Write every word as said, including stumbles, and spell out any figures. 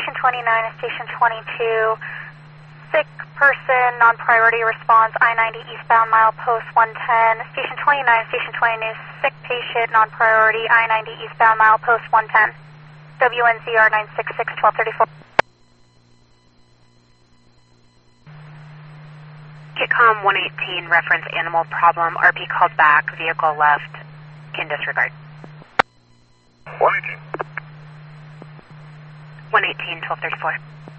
Station twenty-nine and Station twenty-two. Sick person, non-priority response, I ninety eastbound, milepost one ten. Station twenty-nine, Station twenty-two, sick patient, non-priority, I ninety eastbound, milepost one ten. W N Z R nine six six, twelve thirty-four. Kitcom one eighteen, reference animal problem, R P called back, vehicle left, can disregard. one eighteen. one eighteen, twelve thirty-four.